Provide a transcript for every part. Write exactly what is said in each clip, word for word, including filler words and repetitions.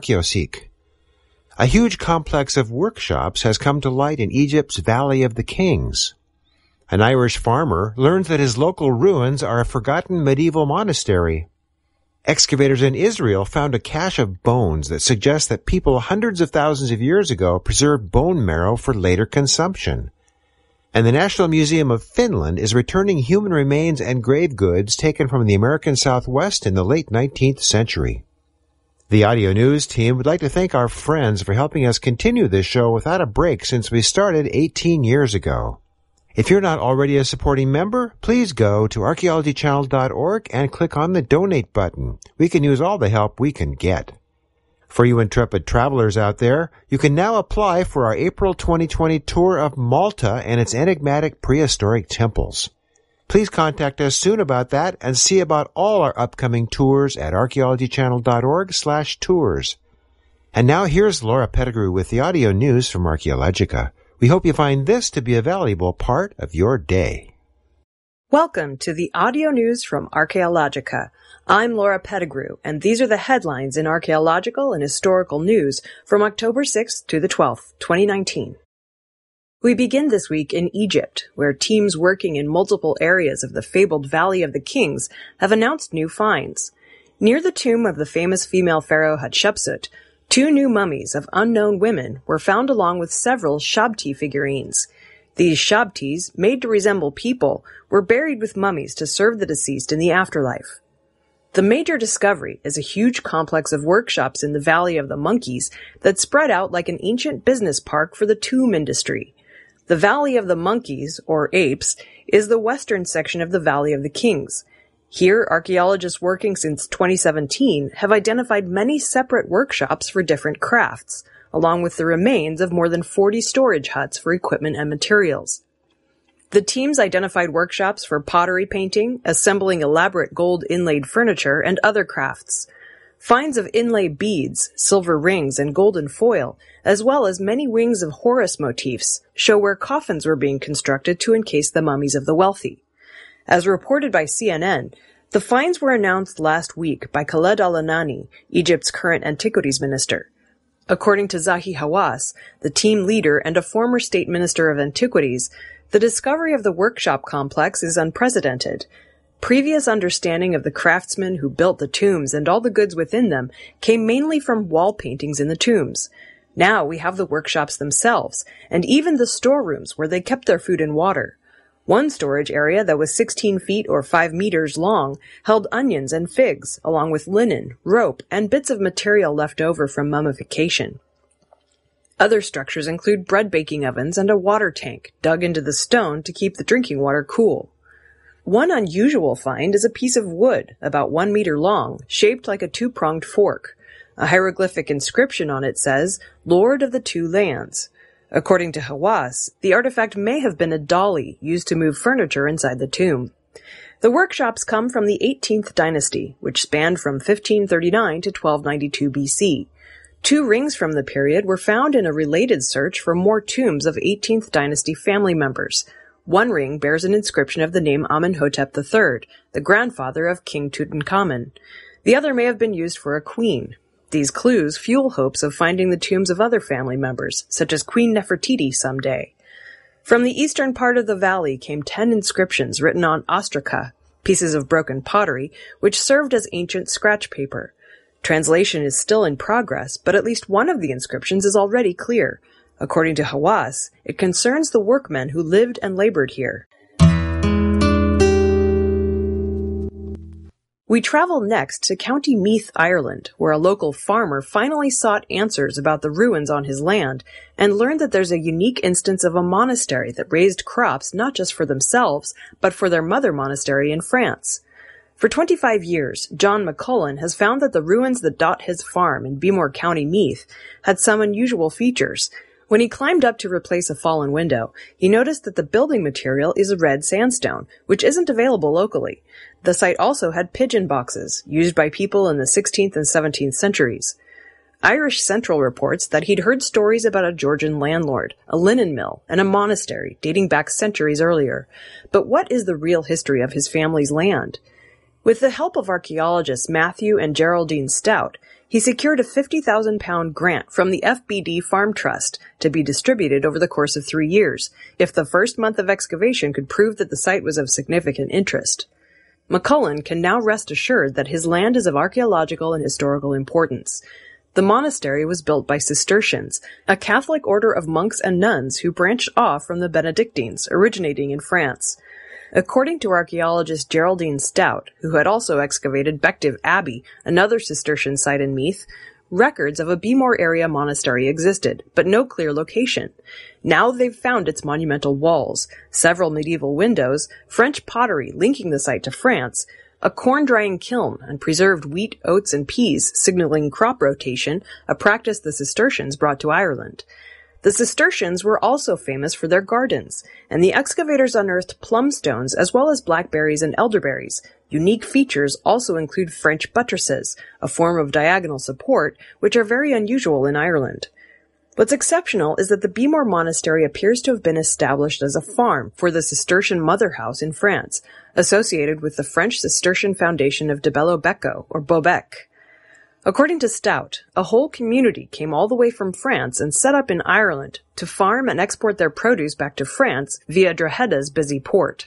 Archeoseek. A huge complex of workshops has come to light in Egypt's Valley of the Kings. An Irish farmer learns that his local ruins are a forgotten medieval monastery. Excavators in Israel found a cache of bones that suggests that people hundreds of thousands of years ago preserved bone marrow for later consumption. And the National Museum of Finland is returning human remains and grave goods taken from the American Southwest in the late nineteenth century. The Audio News team would like to thank our friends for helping us continue this show without a break since we started eighteen years ago. If you're not already a supporting member, please go to archaeology channel dot org and click on the Donate button. We can use all the help we can get. For you intrepid travelers out there, you can now apply for our April twenty twenty tour of Malta and its enigmatic prehistoric temples. Please contact us soon about that and see about all our upcoming tours at archaeology channel dot org slash tours. And now here's Laura Pettigrew with the audio news from Archaeologica. We hope you find this to be a valuable part of your day. Welcome to the audio news from Archaeologica. I'm Laura Pettigrew, and these are the headlines in archaeological and historical news from October sixth to the twelfth, twenty nineteen. We begin this week in Egypt, where teams working in multiple areas of the fabled Valley of the Kings have announced new finds. Near the tomb of the famous female pharaoh Hatshepsut, two new mummies of unknown women were found along with several Shabti figurines. These Shabtis, made to resemble people, were buried with mummies to serve the deceased in the afterlife. The major discovery is a huge complex of workshops in the Valley of the Monkeys that spread out like an ancient business park for the tomb industry. The Valley of the Monkeys, or Apes, is the western section of the Valley of the Kings. Here, archaeologists working since twenty seventeen have identified many separate workshops for different crafts, along with the remains of more than forty storage huts for equipment and materials. The teams identified workshops for pottery painting, assembling elaborate gold-inlaid furniture, and other crafts. Finds of inlaid beads, silver rings, and golden foil, as well as many wings of Horus motifs, show where coffins were being constructed to encase the mummies of the wealthy. As reported by C N N, the finds were announced last week by Khaled Al-Anani, Egypt's current antiquities minister. According to Zahi Hawass, the team leader and a former state minister of antiquities, the discovery of the workshop complex is unprecedented. Previous understanding of the craftsmen who built the tombs and all the goods within them came mainly from wall paintings in the tombs. Now we have the workshops themselves, and even the storerooms where they kept their food and water. One storage area that was sixteen feet or five meters long held onions and figs, along with linen, rope, and bits of material left over from mummification. Other structures include bread baking ovens and a water tank dug into the stone to keep the drinking water cool. One unusual find is a piece of wood, about one meter long, shaped like a two-pronged fork. A hieroglyphic inscription on it says, "Lord of the Two Lands." According to Hawass, the artifact may have been a dolly used to move furniture inside the tomb. The workshops come from the eighteenth dynasty, which spanned from fifteen thirty-nine to twelve ninety-two B C. Two rings from the period were found in a related search for more tombs of eighteenth dynasty family members. One ring bears an inscription of the name Amenhotep the Third, the grandfather of King Tutankhamun. The other may have been used for a queen. These clues fuel hopes of finding the tombs of other family members, such as Queen Nefertiti someday. From the eastern part of the valley came ten inscriptions written on ostraca, pieces of broken pottery, which served as ancient scratch paper. Translation is still in progress, but at least one of the inscriptions is already clear. According to Hawass, it concerns the workmen who lived and labored here. We travel next to County Meath, Ireland, where a local farmer finally sought answers about the ruins on his land and learned that there's a unique instance of a monastery that raised crops not just for themselves, but for their mother monastery in France. For twenty-five years, John McCullen has found that the ruins that dot his farm in Beemore County, Meath, had some unusual features. When he climbed up to replace a fallen window, he noticed that the building material is a red sandstone, which isn't available locally. The site also had pigeon boxes, used by people in the sixteenth and seventeenth centuries. Irish Central reports that he'd heard stories about a Georgian landlord, a linen mill, and a monastery dating back centuries earlier. But what is the real history of his family's land? With the help of archaeologists Matthew and Geraldine Stout, he secured a fifty thousand pound grant from the F B D Farm Trust to be distributed over the course of three years, if the first month of excavation could prove that the site was of significant interest. McCullen can now rest assured that his land is of archaeological and historical importance. The monastery was built by Cistercians, a Catholic order of monks and nuns who branched off from the Benedictines, originating in France. According to archaeologist Geraldine Stout, who had also excavated Bective Abbey, another Cistercian site in Meath, records of a Beemore area monastery existed, but no clear location. Now they've found its monumental walls, several medieval windows, French pottery linking the site to France, a corn-drying kiln, and preserved wheat, oats, and peas, signaling crop rotation, a practice the Cistercians brought to Ireland. The Cistercians were also famous for their gardens, and the excavators unearthed plumstones as well as blackberries and elderberries. Unique features also include French buttresses, a form of diagonal support, which are very unusual in Ireland. What's exceptional is that the Beemore Monastery appears to have been established as a farm for the Cistercian Mother House in France, associated with the French Cistercian Foundation of de Bello-Becco, or Beaubec. According to Stout, a whole community came all the way from France and set up in Ireland to farm and export their produce back to France via Drogheda's busy port.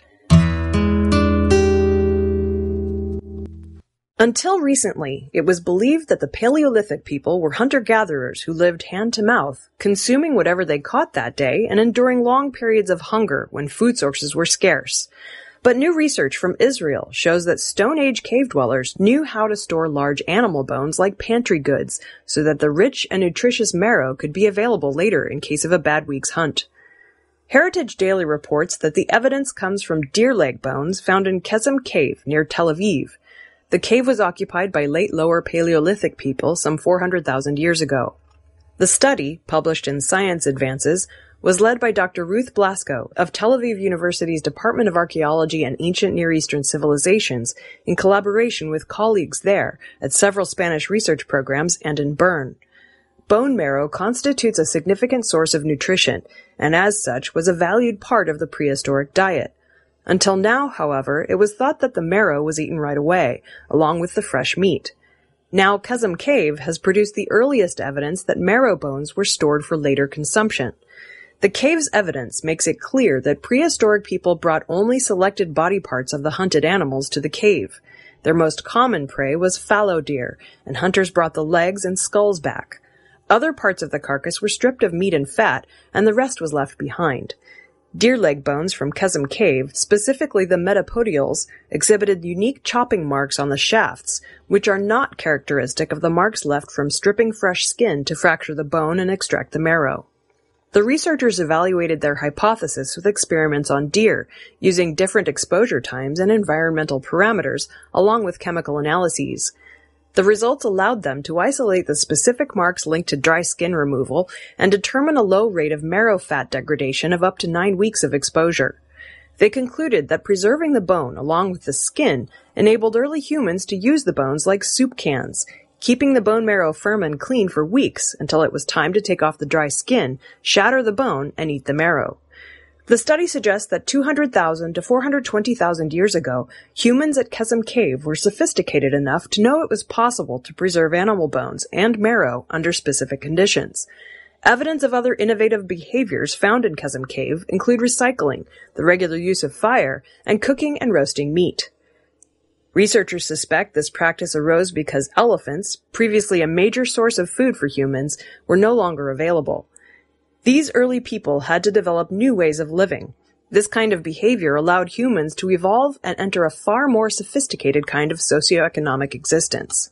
Until recently, it was believed that the Paleolithic people were hunter-gatherers who lived hand-to-mouth, consuming whatever they caught that day and enduring long periods of hunger when food sources were scarce. But new research from Israel shows that Stone Age cave dwellers knew how to store large animal bones like pantry goods so that the rich and nutritious marrow could be available later in case of a bad week's hunt. Heritage Daily reports that the evidence comes from deer leg bones found in Kesem Cave near Tel Aviv. The cave was occupied by late Lower Paleolithic people some four hundred thousand years ago. The study, published in Science Advances, was led by Doctor Ruth Blasko of Tel Aviv University's Department of Archaeology and Ancient Near Eastern Civilizations in collaboration with colleagues there at several Spanish research programs and in Bern. Bone marrow constitutes a significant source of nutrition, and as such was a valued part of the prehistoric diet. Until now, however, it was thought that the marrow was eaten right away, along with the fresh meat. Now, Kesem Cave has produced the earliest evidence that marrow bones were stored for later consumption. The cave's evidence makes it clear that prehistoric people brought only selected body parts of the hunted animals to the cave. Their most common prey was fallow deer, and hunters brought the legs and skulls back. Other parts of the carcass were stripped of meat and fat, and the rest was left behind. Deer leg bones from Kesem Cave, specifically the metapodials, exhibited unique chopping marks on the shafts, which are not characteristic of the marks left from stripping fresh skin to fracture the bone and extract the marrow. The researchers evaluated their hypothesis with experiments on deer, using different exposure times and environmental parameters, along with chemical analyses. The results allowed them to isolate the specific marks linked to dry skin removal and determine a low rate of marrow fat degradation of up to nine weeks of exposure. They concluded that preserving the bone along with the skin enabled early humans to use the bones like soup cans, keeping the bone marrow firm and clean for weeks until it was time to take off the dry skin, shatter the bone, and eat the marrow. The study suggests that two hundred thousand to four hundred twenty thousand years ago, humans at Kesem Cave were sophisticated enough to know it was possible to preserve animal bones and marrow under specific conditions. Evidence of other innovative behaviors found in Kesem Cave include recycling, the regular use of fire, and cooking and roasting meat. Researchers suspect this practice arose because elephants, previously a major source of food for humans, were no longer available. These early people had to develop new ways of living. This kind of behavior allowed humans to evolve and enter a far more sophisticated kind of socioeconomic existence.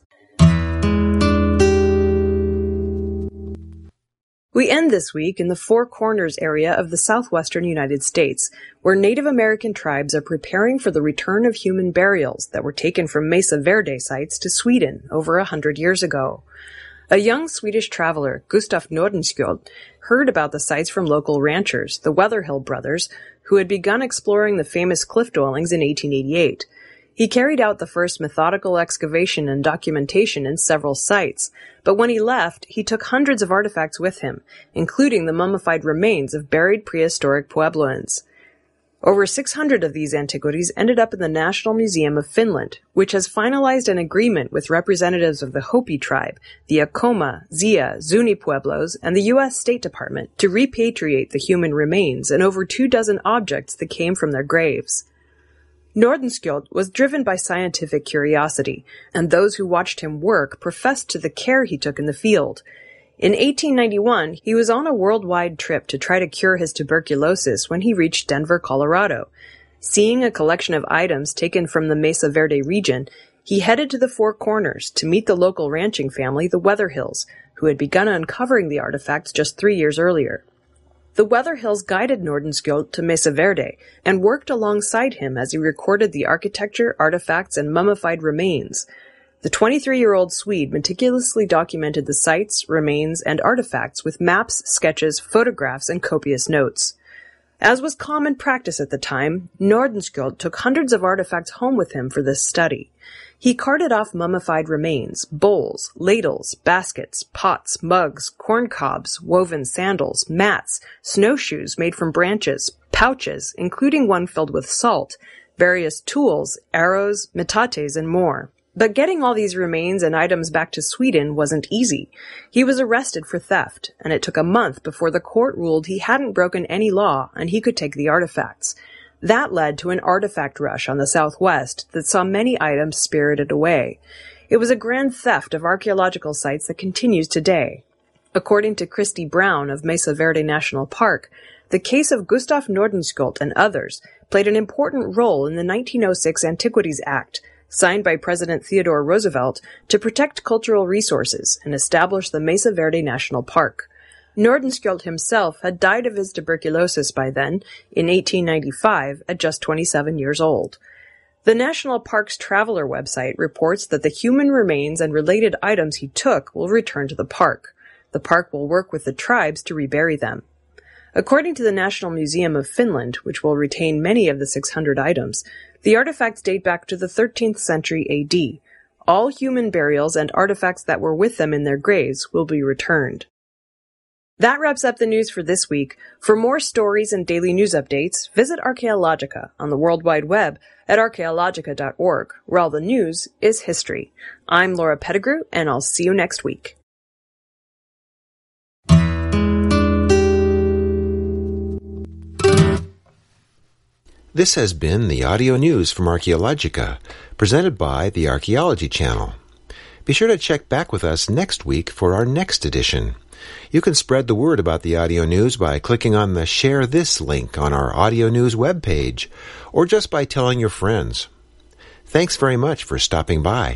We end this week in the Four Corners area of the southwestern United States, where Native American tribes are preparing for the return of human burials that were taken from Mesa Verde sites to Sweden over a hundred years ago. A young Swedish traveler, Gustaf Nordenskjöld, heard about the sites from local ranchers, the Weatherhill brothers, who had begun exploring the famous cliff dwellings in eighteen eighty-eight. He carried out the first methodical excavation and documentation in several sites, but when he left, he took hundreds of artifacts with him, including the mummified remains of buried prehistoric Puebloans. Over six hundred of these antiquities ended up in the National Museum of Finland, which has finalized an agreement with representatives of the Hopi tribe, the Acoma, Zia, Zuni Pueblos, and the U S State Department to repatriate the human remains and over two dozen objects that came from their graves. Nordenskjöld was driven by scientific curiosity, and those who watched him work professed to the care he took in the field. In eighteen ninety-one, he was on a worldwide trip to try to cure his tuberculosis when he reached Denver, Colorado. Seeing a collection of items taken from the Mesa Verde region, he headed to the Four Corners to meet the local ranching family, the Weatherhills, who had begun uncovering the artifacts just three years earlier. The Weatherhills guided Nordenskjöld to Mesa Verde and worked alongside him as he recorded the architecture, artifacts, and mummified remains. The twenty-three-year-old Swede meticulously documented the sites, remains, and artifacts with maps, sketches, photographs, and copious notes. As was common practice at the time, Nordenskjöld took hundreds of artifacts home with him for this study. He carted off mummified remains, bowls, ladles, baskets, pots, mugs, corn cobs, woven sandals, mats, snowshoes made from branches, pouches, including one filled with salt, various tools, arrows, metates, and more. But getting all these remains and items back to Sweden wasn't easy. He was arrested for theft, and it took a month before the court ruled he hadn't broken any law and he could take the artifacts. That led to an artifact rush on the Southwest that saw many items spirited away. It was a grand theft of archaeological sites that continues today. According to Christy Brown of Mesa Verde National Park, the case of Gustav Nordenskjöld and others played an important role in the nineteen oh six Antiquities Act, signed by President Theodore Roosevelt to protect cultural resources and establish the Mesa Verde National Park. Nordenskjöld himself had died of his tuberculosis by then, in eighteen ninety-five, at just twenty-seven years old. The National Park's Traveler website reports that the human remains and related items he took will return to the park. The park will work with the tribes to rebury them. According to the National Museum of Finland, which will retain many of the six hundred items, the artifacts date back to the thirteenth century A D. All human burials and artifacts that were with them in their graves will be returned. That wraps up the news for this week. For more stories and daily news updates, visit Archaeologica on the World Wide Web at archaeologica dot org, where all the news is history. I'm Laura Pettigrew, and I'll see you next week. This has been the audio news from Archaeologica, presented by the Archaeology Channel. Be sure to check back with us next week for our next edition. You can spread the word about the audio news by clicking on the Share This link on our audio news webpage, or just by telling your friends. Thanks very much for stopping by.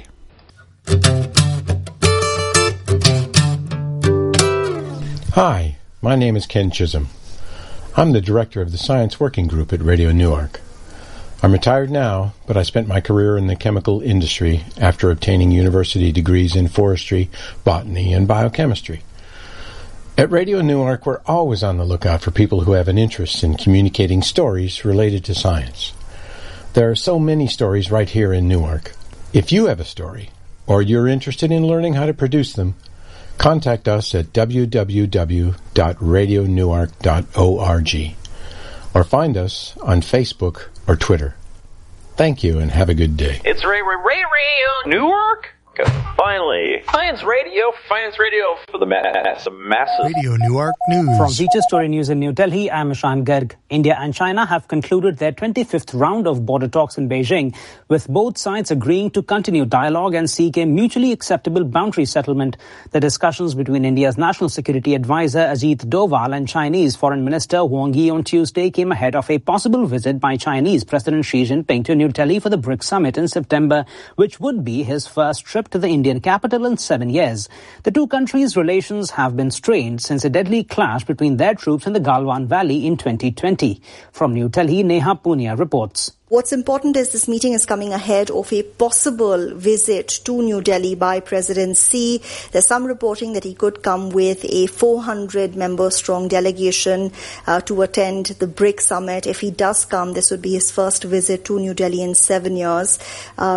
Hi, my name is Ken Chisholm. I'm the director of the Science Working Group at Radio Newark. I'm retired now, but I spent my career in the chemical industry after obtaining university degrees in forestry, botany, and biochemistry. At Radio Newark, we're always on the lookout for people who have an interest in communicating stories related to science. There are so many stories right here in Newark. If you have a story, or you're interested in learning how to produce them, contact us at w w w dot radio newark dot org or find us on Facebook or Twitter. Thank you and have a good day. It's Ray Ray Ray Ray Newark. Finally, Science Radio, Science Radio for the mass, the masses. Radio Newark News. From Feature Story News in New Delhi, I'm Ishan Garg. India and China have concluded their twenty-fifth round of border talks in Beijing, with both sides agreeing to continue dialogue and seek a mutually acceptable boundary settlement. The discussions between India's National Security Advisor Ajit Doval and Chinese Foreign Minister Wang Yi on Tuesday came ahead of a possible visit by Chinese President Xi Jinping to New Delhi for the BRICS summit in September, which would be his first trip to the Indian capital in seven years. The two countries' relations have been strained since a deadly clash between their troops in the Galwan Valley in twenty twenty. From New Delhi, Neha Punia reports. What's important is this meeting is coming ahead of a possible visit to New Delhi by President Xi. There's some reporting that he could come with a four hundred member strong delegation uh, to attend the BRICS summit. If he does come, this would be his first visit to New Delhi in seven years. Um,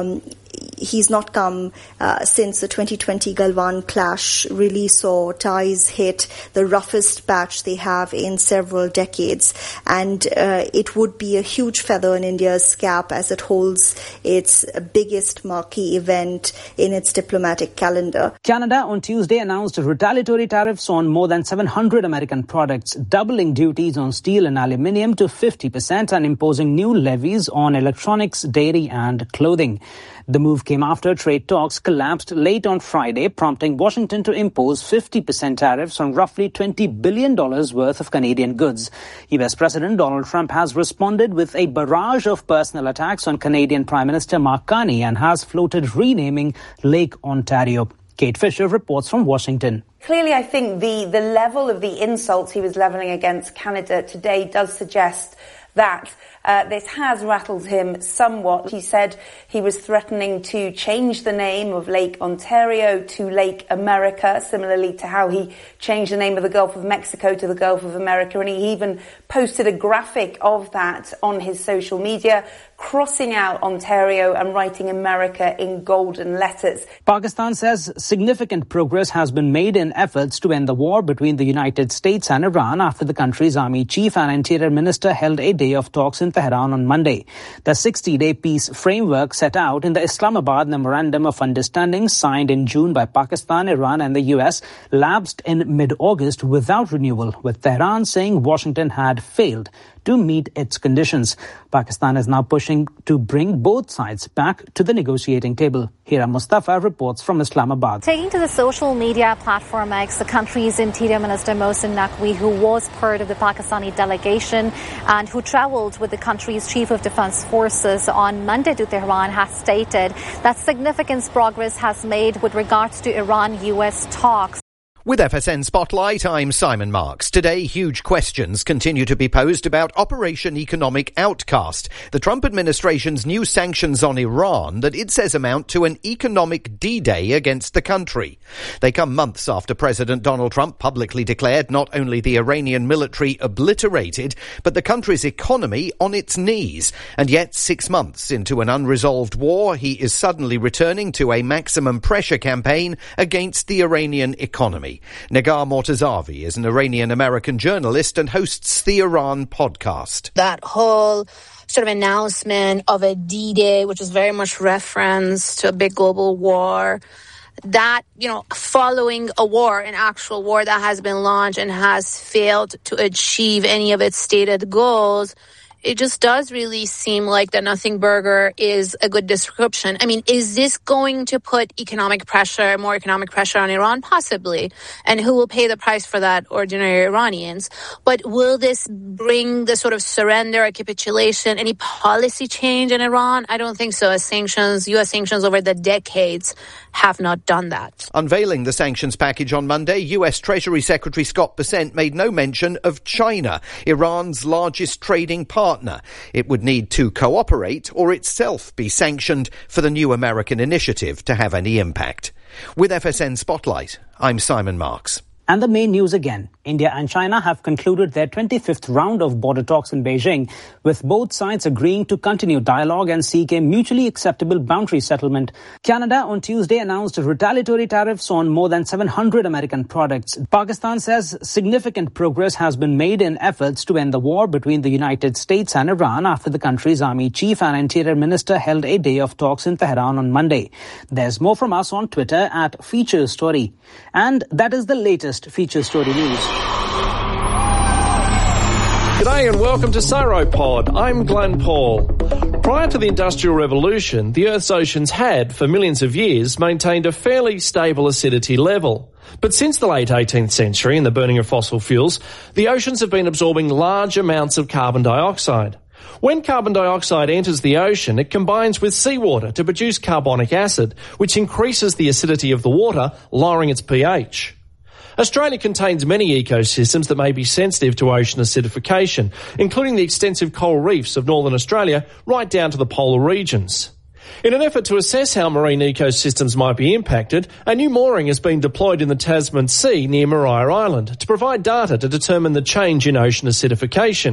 he's not come uh, since the twenty twenty Galwan clash really saw ties hit the roughest patch they have in several decades. And uh, it would be a huge feather in India's cap as it holds its biggest marquee event in its diplomatic calendar. Canada on Tuesday announced retaliatory tariffs on more than seven hundred American products, doubling duties on steel and aluminium to fifty percent and imposing new levies on electronics, dairy and clothing. The move came after trade talks collapsed late on Friday, prompting Washington to impose fifty percent tariffs on roughly twenty billion dollars worth of Canadian goods. U S President Donald Trump has responded with a barrage of personal attacks on Canadian Prime Minister Mark Carney and has floated renaming Lake Ontario. Kate Fisher reports from Washington. Clearly, I think the, the level of the insults he was levelling against Canada today does suggest that uh, this has rattled him somewhat. He said he was threatening to change the name of Lake Ontario to Lake America, similarly to how he changed the name of the Gulf of Mexico to the Gulf of America. And he even posted a graphic of that on his social media, crossing out Ontario and writing America in golden letters. Pakistan says significant progress has been made in efforts to end the war between the United States and Iran after the country's army chief and interior minister held a day of talks in Tehran on Monday. The sixty-day peace framework set out in the Islamabad Memorandum of Understanding signed in June by Pakistan, Iran and the U S lapsed in mid-August without renewal, with Tehran saying Washington had failed to meet its conditions. Pakistan is now pushing to bring both sides back to the negotiating table. Hira Mustafa reports from Islamabad. Taking to the social media platform X, the country's Interior Minister Mohsin Naqvi, who was part of the Pakistani delegation and who travelled with the country's Chief of Defence Forces on Monday to Tehran, has stated that significant progress has made with regards to Iran-U S talks. With F S N Spotlight, I'm Simon Marks. Today, huge questions continue to be posed about Operation Economic Outcast, the Trump administration's new sanctions on Iran that it says amount to an economic D-Day against the country. They come months after President Donald Trump publicly declared not only the Iranian military obliterated, but the country's economy on its knees. And yet, six months into an unresolved war, he is suddenly returning to a maximum pressure campaign against the Iranian economy. Nagar Mortazavi is an Iranian-American journalist and hosts the Iran podcast. That whole sort of announcement of a D-Day, which is very much reference to a big global war, that, you know, following a war, an actual war that has been launched and has failed to achieve any of its stated goals, it just does really seem like the nothing burger is a good description. I mean, is this going to put economic pressure, more economic pressure on Iran? Possibly. And who will pay the price for that? Ordinary Iranians. But will this bring the sort of surrender or capitulation, any policy change in Iran? I don't think so, as sanctions, U S sanctions over the decades have not done that. Unveiling the sanctions package on Monday, U S Treasury Secretary Scott Bessent made no mention of China, Iran's largest trading partner. It would need to cooperate or itself be sanctioned for the new American initiative to have any impact. With F S N Spotlight, I'm Simon Marks. And the main news again. India and China have concluded their twenty-fifth round of border talks in Beijing, with both sides agreeing to continue dialogue and seek a mutually acceptable boundary settlement. Canada on Tuesday announced retaliatory tariffs on more than seven hundred American products. Pakistan says significant progress has been made in efforts to end the war between the United States and Iran after the country's army chief and interior minister held a day of talks in Tehran on Monday. There's more from us on Twitter at Feature Story. And that is the latest Feature Story news. G'day and welcome to Sauropod. I'm Glenn Paul. Prior to the Industrial Revolution, the Earth's oceans had, for millions of years, maintained a fairly stable acidity level. But since the late eighteenth century and the burning of fossil fuels, the oceans have been absorbing large amounts of carbon dioxide. When carbon dioxide enters the ocean, it combines with seawater to produce carbonic acid, which increases the acidity of the water, lowering its pH. Australia contains many ecosystems that may be sensitive to ocean acidification, including the extensive coral reefs of northern Australia right down to the polar regions. In an effort to assess how marine ecosystems might be impacted, a new mooring has been deployed in the Tasman Sea near Maria Island to provide data to determine the change in ocean acidification.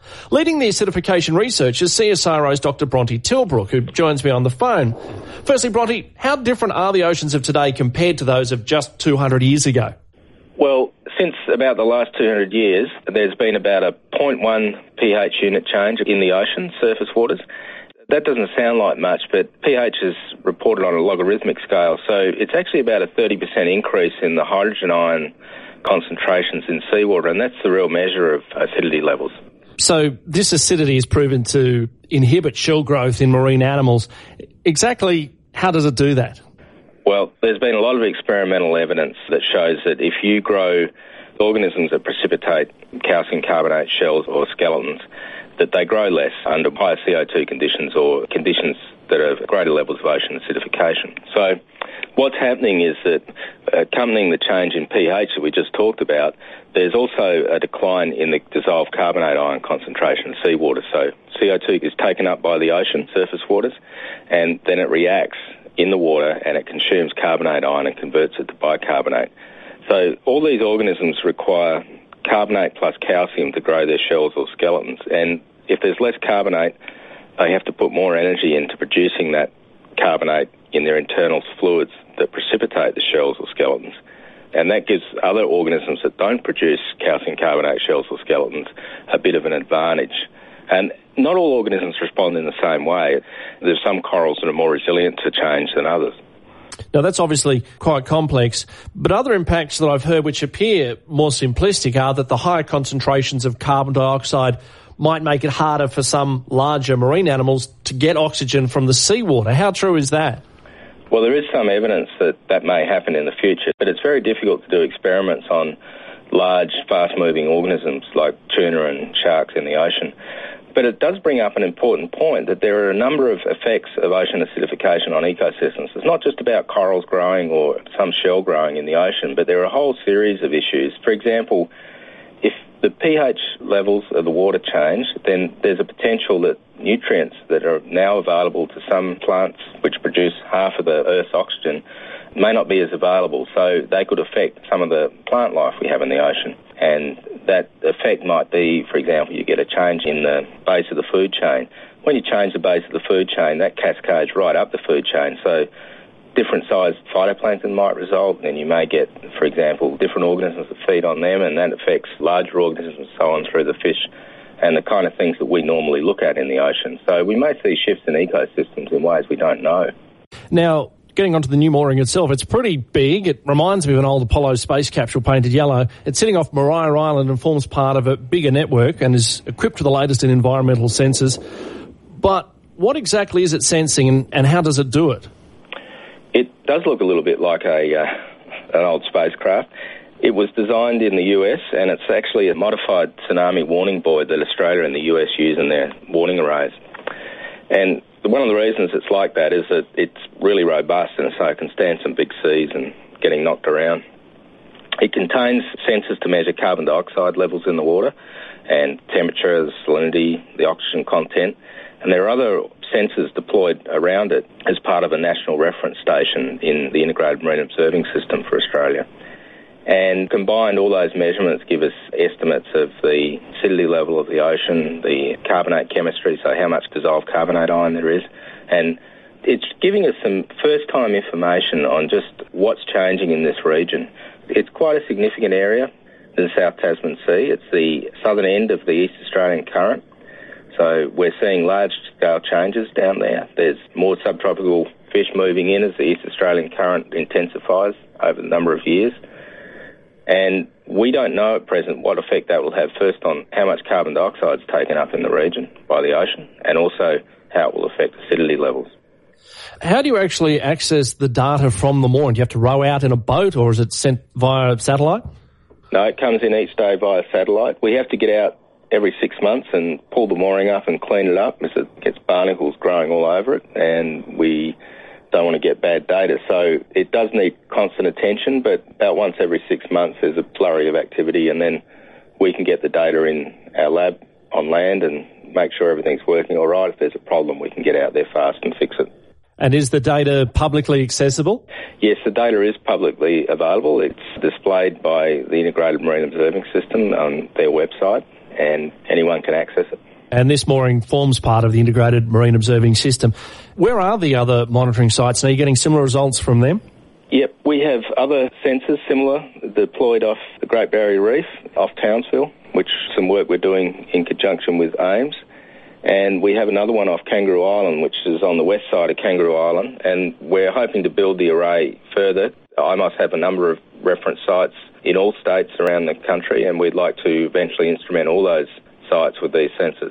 Leading the acidification research is C S I Ro's Doctor Bronte Tilbrook, who joins me on the phone. Firstly, Bronte, how different are the oceans of today compared to those of just two hundred years ago? Well, since about the last two hundred years, there's been about a zero point one pH unit change in the ocean surface waters. That doesn't sound like much, but pH is reported on a logarithmic scale, so it's actually about a thirty percent increase in the hydrogen ion concentrations in seawater, and that's the real measure of acidity levels. So this acidity is proven to inhibit shell growth in marine animals. Exactly how does it do that? Well, there's been a lot of experimental evidence that shows that if you grow organisms that precipitate calcium carbonate shells or skeletons, that they grow less under higher C O two conditions or conditions that have greater levels of ocean acidification. So what's happening is that, accompanying the change in pH that we just talked about, there's also a decline in the dissolved carbonate ion concentration in seawater. So C O two is taken up by the ocean surface waters, and then it reacts in the water and it consumes carbonate ion and converts it to bicarbonate. So all these organisms require carbonate plus calcium to grow their shells or skeletons, and if there's less carbonate, they have to put more energy into producing that carbonate in their internal fluids that precipitate the shells or skeletons. And that gives other organisms that don't produce calcium carbonate shells or skeletons a bit of an advantage. And not all organisms respond in the same way. There's some corals that are more resilient to change than others. Now, that's obviously quite complex, but other impacts that I've heard which appear more simplistic are that the higher concentrations of carbon dioxide might make it harder for some larger marine animals to get oxygen from the seawater. How true is that? Well, there is some evidence that that may happen in the future, but it's very difficult to do experiments on large, fast-moving organisms like tuna and sharks in the ocean. But it does bring up an important point that there are a number of effects of ocean acidification on ecosystems. It's not just about corals growing or some shell growing in the ocean, but there are a whole series of issues. For example, if the pH levels of the water change, then there's a potential that nutrients that are now available to some plants which produce half of the Earth's oxygen may not be as available. So they could affect some of the plant life we have in the ocean. And that effect might be, for example, you get a change in the base of the food chain. When you change the base of the food chain, that cascades right up the food chain. So different sized phytoplankton might result, and you may get, for example, different organisms that feed on them, and that affects larger organisms and so on through the fish and the kind of things that we normally look at in the ocean. So we may see shifts in ecosystems in ways we don't know. Now, getting onto the new mooring itself, it's pretty big. It reminds me of an old Apollo space capsule painted yellow. It's sitting off Maria Island and forms part of a bigger network and is equipped with the latest in environmental sensors. But what exactly is it sensing, and, and how does it do it? It does look a little bit like a uh, an old spacecraft. It was designed in the U S, and it's actually a modified tsunami warning buoy that Australia and the U S use in their warning arrays. And one of the reasons it's like that is that it's really robust, and so it can stand some big seas and getting knocked around. It contains sensors to measure carbon dioxide levels in the water and temperature, the salinity, the oxygen content. And there are other sensors deployed around it as part of a national reference station in the Integrated Marine Observing System for Australia. And combined, all those measurements give us estimates of the acidity level of the ocean, the carbonate chemistry, so how much dissolved carbonate ion there is. And it's giving us some first-time information on just what's changing in this region. It's quite a significant area, the South Tasman Sea. It's the southern end of the East Australian Current. So we're seeing large-scale changes down there. There's more subtropical fish moving in as the East Australian Current intensifies over the number of years. And we don't know at present what effect that will have, first on how much carbon dioxide is taken up in the region by the ocean, and also how it will affect acidity levels. How do you actually access the data from the mooring? Do you have to row out in a boat, or is it sent via satellite? No, it comes in each day via satellite. We have to get out every six months and pull the mooring up and clean it up because it gets barnacles growing all over it, and we don't want to get bad data. So it does need constant attention, but about once every six months there's a flurry of activity, and then we can get the data in our lab on land and make sure everything's working all right. If there's a problem, we can get out there fast and fix it. And is the data publicly accessible? Yes, the data is publicly available. It's displayed by the Integrated Marine Observing System on their website, and anyone can access it. And this mooring forms part of the integrated marine observing system. Where are the other monitoring sites? Are you getting similar results from them? Yep, we have other sensors similar deployed off the Great Barrier Reef, off Townsville, which is some work we're doing in conjunction with AIMS. And we have another one off Kangaroo Island, which is on the west side of Kangaroo Island, and we're hoping to build the array further. I must have a number of reference sites in all states around the country, and we'd like to eventually instrument all those sites with these sensors.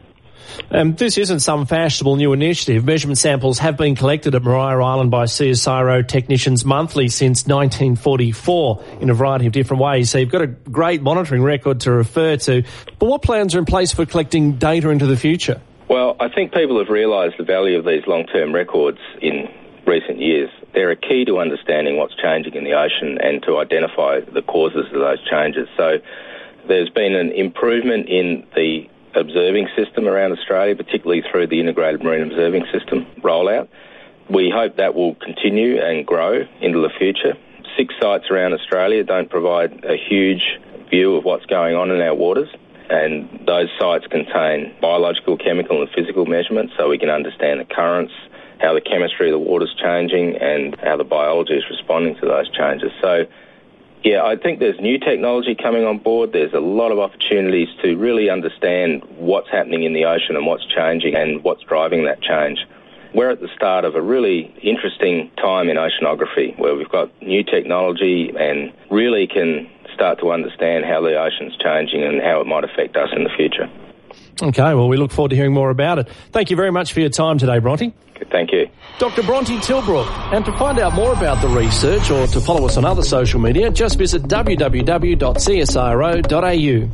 Um, this isn't some fashionable new initiative. Measurement samples have been collected at Maria Island by CSIRO technicians monthly since nineteen forty-four in a variety of different ways. So you've got a great monitoring record to refer to. But what plans are in place for collecting data into the future? Well, I think people have realised the value of these long-term records in recent years. They're a key to understanding what's changing in the ocean and to identify the causes of those changes. So there's been an improvement in the observing system around Australia, particularly through the Integrated Marine Observing System rollout. We hope that will continue and grow into the future. Six sites around Australia don't provide a huge view of what's going on in our waters, and those sites contain biological, chemical and physical measurements so we can understand the currents, how the chemistry of the water's changing and how the biology is responding to those changes. So yeah, I think there's new technology coming on board. There's a lot of opportunities to really understand what's happening in the ocean and what's changing and what's driving that change. We're at the start of a really interesting time in oceanography where we've got new technology and really can start to understand how the ocean's changing and how it might affect us in the future. Okay, well, we look forward to hearing more about it. Thank you very much for your time today, Bronte. Thank you. Doctor Bronte Tilbrook. And to find out more about the research or to follow us on other social media, just visit w w w dot c s i r o dot a u.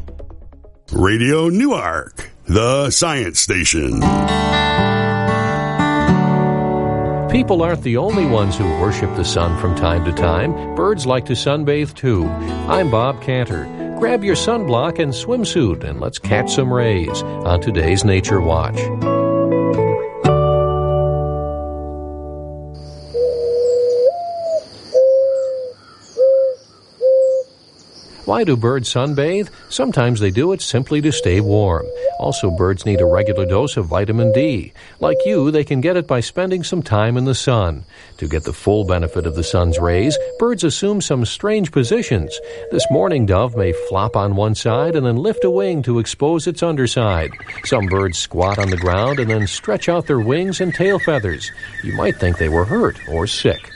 Radio Newark, the science station. People aren't the only ones who worship the sun from time to time. Birds like to sunbathe too. I'm Bob Cantor. Grab your sunblock and swimsuit and let's catch some rays on today's Nature Watch. Why do birds sunbathe? Sometimes they do it simply to stay warm. Also, birds need a regular dose of vitamin D. Like you, they can get it by spending some time in the sun. To get the full benefit of the sun's rays, birds assume some strange positions. This mourning dove may flop on one side and then lift a wing to expose its underside. Some birds squat on the ground and then stretch out their wings and tail feathers. You might think they were hurt or sick.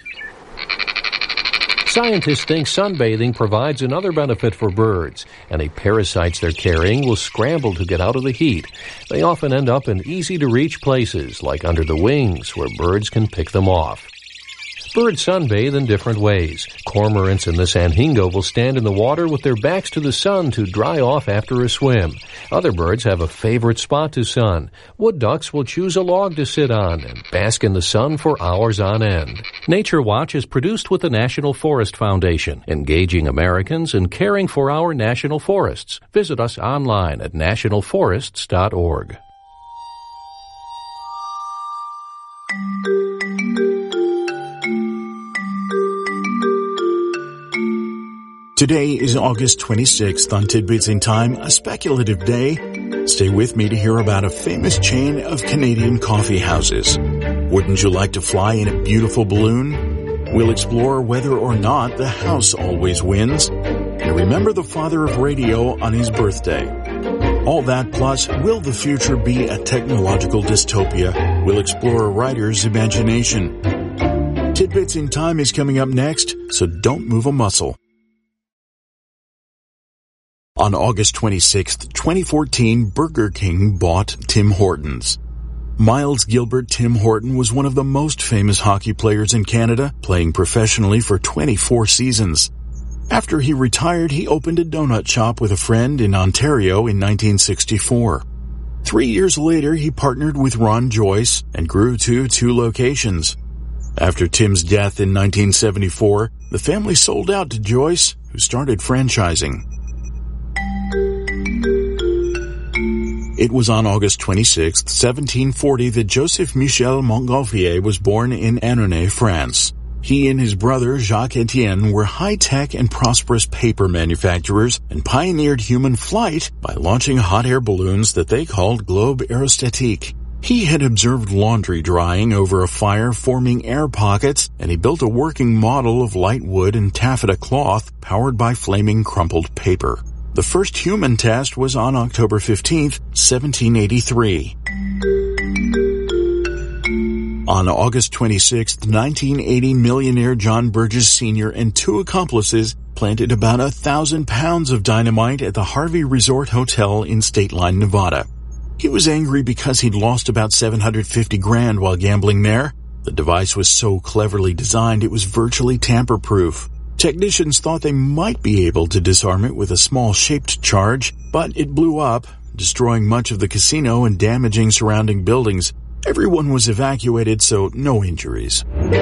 Scientists think sunbathing provides another benefit for birds. Any parasites they're carrying will scramble to get out of the heat. They often end up in easy-to-reach places, like under the wings, where birds can pick them off. Birds sunbathe in different ways. Cormorants in the Sanhingo will stand in the water with their backs to the sun to dry off after a swim. Other birds have a favorite spot to sun. Wood ducks will choose a log to sit on and bask in the sun for hours on end. Nature Watch is produced with the National Forest Foundation, engaging Americans in caring for our national forests. Visit us online at national forests dot org. Today is August twenty-sixth. On Tidbits in Time, a speculative day. Stay with me to hear about a famous chain of Canadian coffee houses. Wouldn't you like to fly in a beautiful balloon? We'll explore whether or not the house always wins. And remember the father of radio on his birthday. All that plus, will the future be a technological dystopia? We'll explore a writer's imagination. Tidbits in Time is coming up next, so don't move a muscle. On August twenty-sixth, twenty fourteen, Burger King bought Tim Hortons. Miles Gilbert Tim Horton was one of the most famous hockey players in Canada, playing professionally for twenty-four seasons. After he retired, he opened a donut shop with a friend in Ontario in nineteen sixty-four. Three years later, he partnered with Ron Joyce and grew to two locations. After Tim's death in nineteen seventy-four, the family sold out to Joyce, who started franchising. It was on August twenty-sixth, seventeen forty, that Joseph Michel Montgolfier was born in Annonay, France. He and his brother, Jacques Etienne, were high-tech and prosperous paper manufacturers and pioneered human flight by launching hot air balloons that they called Globe Aerostatique. He had observed laundry drying over a fire forming air pockets, and he built a working model of light wood and taffeta cloth powered by flaming crumpled paper. The first human test was on October fifteenth, seventeen eighty-three. On August twenty-sixth, nineteen eighty, millionaire John Burgess Senior and two accomplices planted about a thousand pounds of dynamite at the Harvey Resort Hotel in State Line, Nevada. He was angry because he'd lost about seven hundred fifty grand while gambling there. The device was so cleverly designed it was virtually tamper-proof. Technicians thought they might be able to disarm it with a small shaped charge, but it blew up, destroying much of the casino and damaging surrounding buildings. Everyone was evacuated, so no injuries.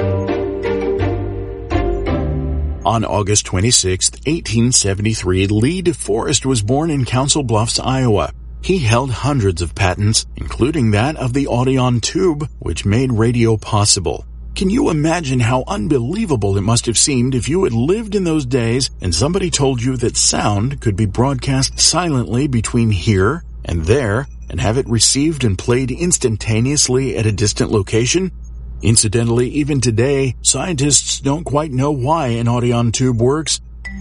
On August twenty-sixth, eighteen seventy-three, Lee DeForest was born in Council Bluffs, Iowa. He held hundreds of patents, including that of the Audion tube, which made radio possible. Can you imagine how unbelievable it must have seemed if you had lived in those days and somebody told you that sound could be broadcast silently between here and there and have it received and played instantaneously at a distant location? Incidentally, even today, scientists don't quite know why an Audion tube works.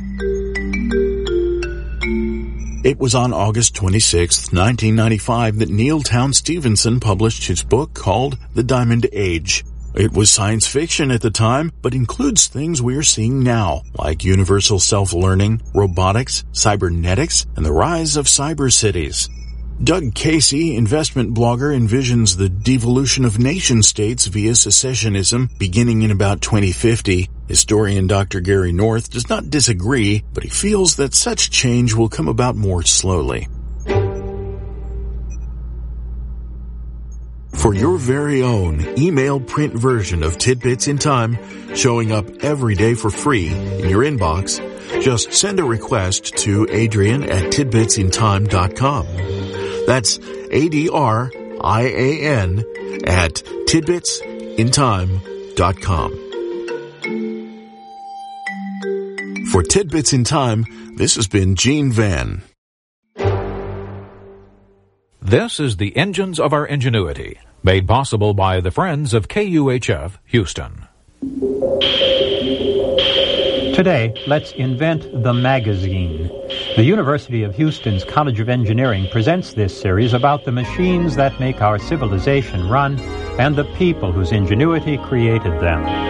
It was on August twenty-sixth, nineteen ninety-five, that Neil Town Stevenson published his book called The Diamond Age. It was science fiction at the time, but includes things we are seeing now, like universal self-learning, robotics, cybernetics, and the rise of cyber cities. Doug Casey, investment blogger, envisions the devolution of nation-states via secessionism beginning in about twenty fifty. Historian Doctor Gary North does not disagree, but he feels that such change will come about more slowly. For your very own email print version of Tidbits in Time, showing up every day for free in your inbox, just send a request to Adrian at tidbits in time dot com. That's A D R I A N at tidbits in time dot com. For Tidbits in Time, this has been Gene Van. This is the Engines of Our Ingenuity, made possible by the Friends of K U H F Houston. Today, let's invent the magazine. The University of Houston's College of Engineering presents this series about the machines that make our civilization run and the people whose ingenuity created them.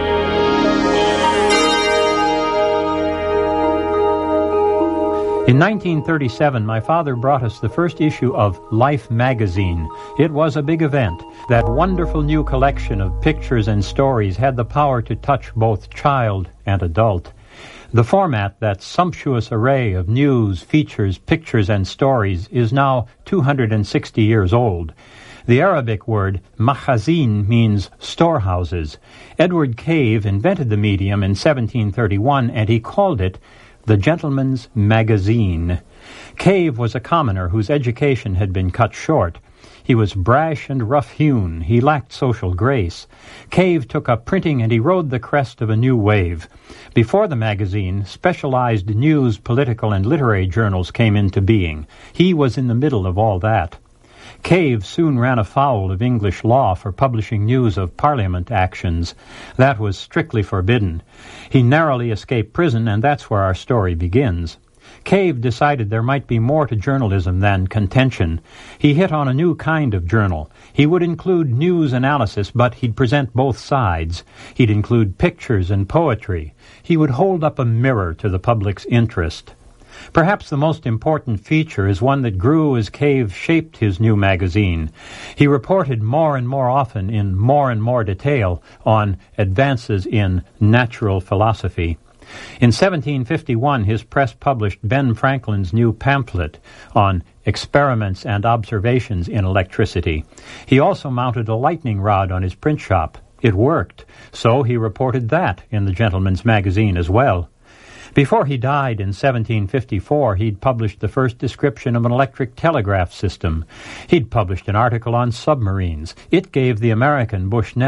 In nineteen thirty-seven, my father brought us the first issue of Life magazine. It was a big event. That wonderful new collection of pictures and stories had the power to touch both child and adult. The format, that sumptuous array of news, features, pictures, and stories, is now two hundred sixty years old. The Arabic word makhazin means storehouses. Edward Cave invented the medium in seventeen thirty-one, and he called it The Gentleman's Magazine. Cave was a commoner whose education had been cut short. He was brash and rough-hewn. He lacked social grace. Cave took up printing, and he rode the crest of a new wave. Before the magazine, specialized news, political, and literary journals came into being. He was in the middle of all that. Cave soon ran afoul of English law for publishing news of Parliament actions. That was strictly forbidden. He narrowly escaped prison, and that's where our story begins. Cave decided there might be more to journalism than contention. He hit on a new kind of journal. He would include news analysis, but he'd present both sides. He'd include pictures and poetry. He would hold up a mirror to the public's interest. Perhaps the most important feature is one that grew as Cave shaped his new magazine. He reported more and more often in more and more detail on advances in natural philosophy. In seventeen fifty-one, his press published Ben Franklin's new pamphlet on experiments and observations in electricity. He also mounted a lightning rod on his print shop. It worked, so he reported that in the Gentleman's Magazine as well. Before he died in seventeen fifty-four, he'd published the first description of an electric telegraph system. He'd published an article on submarines. It gave the American Bushnell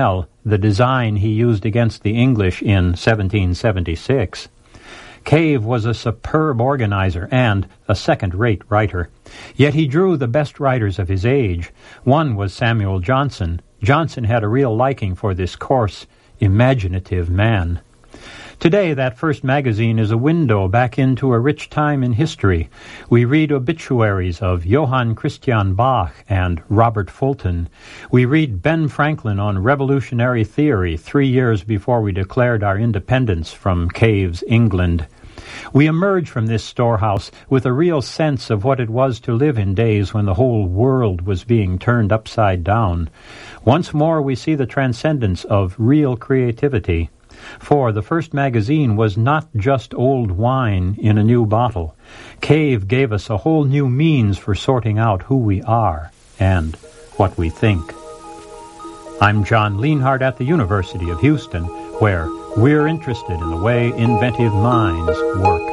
the design he used against the English in seventeen seventy-six. Cave was a superb organizer and a second-rate writer. Yet he drew the best writers of his age. One was Samuel Johnson. Johnson had a real liking for this coarse, imaginative man. Today, that first magazine is a window back into a rich time in history. We read obituaries of Johann Christian Bach and Robert Fulton. We read Ben Franklin on revolutionary theory three years before we declared our independence from Cave's England. We emerge from this storehouse with a real sense of what it was to live in days when the whole world was being turned upside down. Once more we see the transcendence of real creativity. For the first magazine was not just old wine in a new bottle. Cave gave us a whole new means for sorting out who we are and what we think. I'm John Leonhardt at the University of Houston, where we're interested in the way inventive minds work.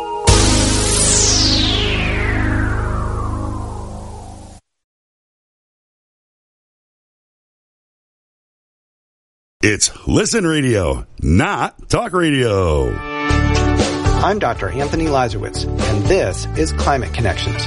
It's Listen Radio, not Talk Radio. I'm Doctor Anthony Lazarowitz, and this is Climate Connections.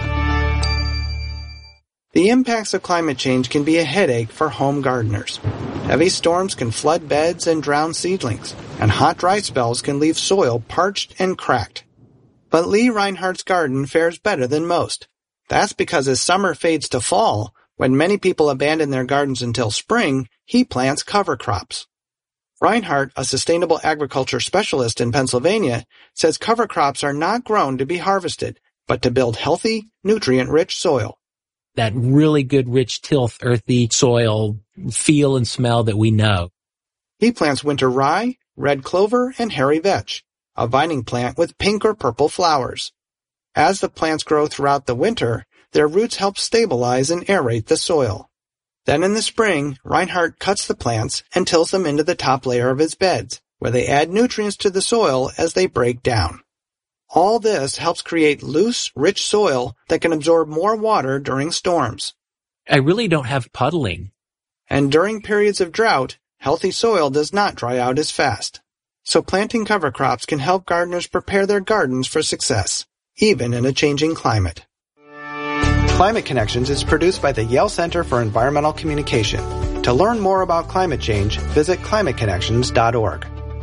The impacts of climate change can be a headache for home gardeners. Heavy storms can flood beds and drown seedlings, and hot, dry spells can leave soil parched and cracked. But Lee Reinhardt's garden fares better than most. That's because as summer fades to fall, when many people abandon their gardens until spring, he plants cover crops. Reinhardt, a sustainable agriculture specialist in Pennsylvania, says cover crops are not grown to be harvested, but to build healthy, nutrient-rich soil. That really good, rich, tilth, earthy soil feel and smell that we know. He plants winter rye, red clover, and hairy vetch, a vining plant with pink or purple flowers. As the plants grow throughout the winter, their roots help stabilize and aerate the soil. Then in the spring, Reinhardt cuts the plants and tills them into the top layer of his beds, where they add nutrients to the soil as they break down. All this helps create loose, rich soil that can absorb more water during storms. I really don't have puddling. And during periods of drought, healthy soil does not dry out as fast. So planting cover crops can help gardeners prepare their gardens for success, even in a changing climate. Climate Connections is produced by the Yale Center for Environmental Communication. To learn more about climate change, visit climate connections dot org.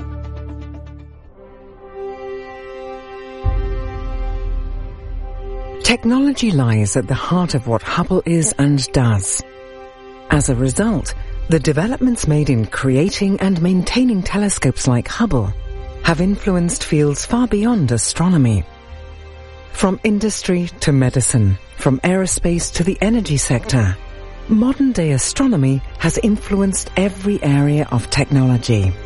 Technology lies at the heart of what Hubble is and does. As a result, the developments made in creating and maintaining telescopes like Hubble have influenced fields far beyond astronomy. From industry to medicine, from aerospace to the energy sector, modern-day astronomy has influenced every area of technology.